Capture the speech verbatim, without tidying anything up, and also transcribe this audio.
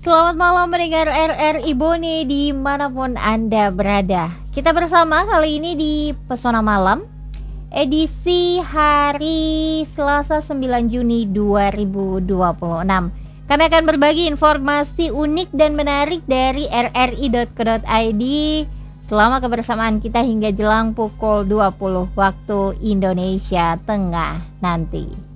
Selamat malam pendengar R R I Bone dimanapun Anda berada. Kita bersama kali ini di Pesona Malam, edisi hari Selasa sembilan Juni dua ribu dua puluh enam. Kami akan berbagi informasi unik dan menarik dari r r i dot co dot i d selama kebersamaan kita hingga jelang pukul dua puluh waktu Indonesia Tengah nanti.